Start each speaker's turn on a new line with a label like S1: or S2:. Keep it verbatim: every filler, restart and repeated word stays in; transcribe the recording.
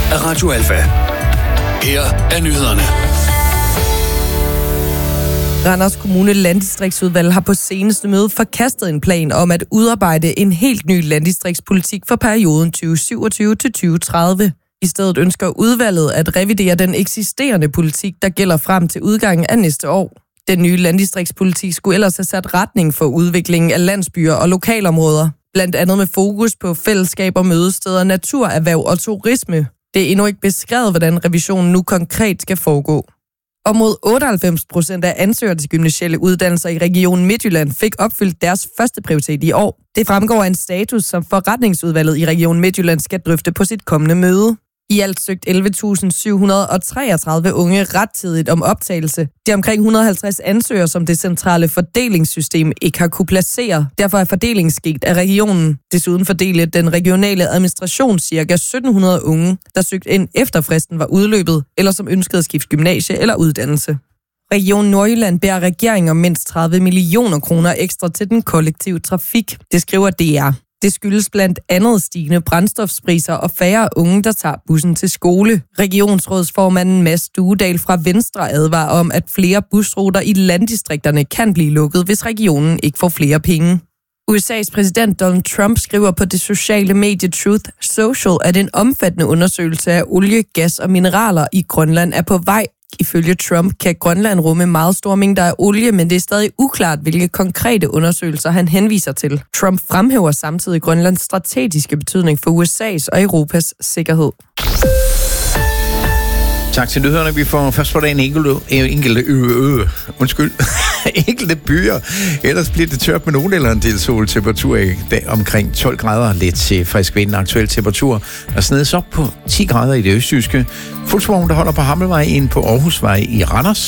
S1: af Radio Alfa. Her er nyhederne.
S2: Randers Kommune Landdistriktsudvalg har på seneste møde forkastet en plan om at udarbejde en helt ny landdistriktspolitik for perioden tyve syvogtyve til tyve tredive. I stedet ønsker udvalget at revidere den eksisterende politik, der gælder frem til udgangen af næste år. Den nye landdistriktspolitik skulle ellers have sat retning for udviklingen af landsbyer og lokalområder, blandt andet med fokus på fællesskaber, mødesteder, naturerhverv og turisme. Det er endnu ikke beskrevet, hvordan revisionen nu konkret skal foregå. Og mod otteoghalvfems procent af ansøgere til gymnasielle uddannelser i Region Midtjylland fik opfyldt deres første prioritet i år. Det fremgår af en status, som forretningsudvalget i Region Midtjylland skal drøfte på sit kommende møde. I alt søgt elleve tusind syv hundrede og treogtredive unge rettidigt om optagelse. Det er omkring et hundrede og halvtreds ansøgere, som det centrale fordelingssystem ikke har kunne placere. Derfor er fordelingen sket af regionen. Desuden fordelte den regionale administration ca. sytten hundrede unge, der søgte ind efter fristen var udløbet, eller som ønskede at skifte gymnasie eller uddannelse. Region Nordjylland beder regeringen om mindst tredive millioner kroner ekstra til den kollektive trafik. Det skriver D R. Det skyldes blandt andet stigende brændstofspriser og færre unge, der tager bussen til skole. Regionsrådsformanden Mads Duedal fra Venstre advarer om, at flere busruter i landdistrikterne kan blive lukket, hvis regionen ikke får flere penge. U S A's præsident Donald Trump skriver på det sociale medie Truth Social, at en omfattende undersøgelse af olie, gas og mineraler i Grønland er på vej. Ifølge Trump kan Grønland rumme meget store mængder af olie, men det er stadig uklart, hvilke konkrete undersøgelser han henviser til. Trump fremhæver samtidig Grønlands strategiske betydning for U S A's og Europas sikkerhed.
S3: Tak til nyhederne. Vi får først for dagen enkelte, enkelte, øh, øh, undskyld, enkelte byer. Ellers bliver det tørt med nogen eller en del sol. Temperatur i dag omkring tolv grader. Lidt til frisk vind. Aktuel temperatur der snedes op på ti grader i det østjyske. Fuglsvogn, der holder på Hammelvej ind på Aarhusvej i Randers.